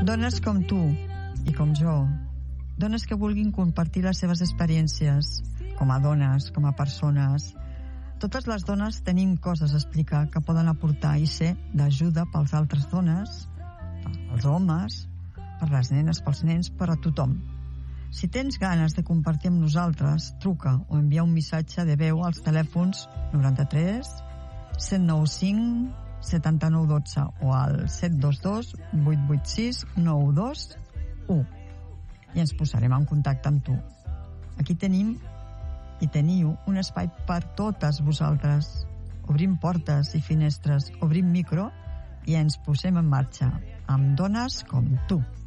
Dones com tu i com jo, dones que vulguin compartir les seves experiències com a dones, com a persones. Totes les dones tenim coses a explicar que poden aportar i ser d'ajuda pels altres dones, pels homes, per les nenes, pels nens, per a tothom. Si tens ganes de compartir amb nosaltres, truca o envia un missatge de veu als telèfons 93 795 7912 o al 722 886 921 i ens posarem en contacte amb tu. Aquí tenim i teniu un espai per totes vosaltres. Obrim portes i finestres, obrim micro i ens posem en marxa amb dones com tu.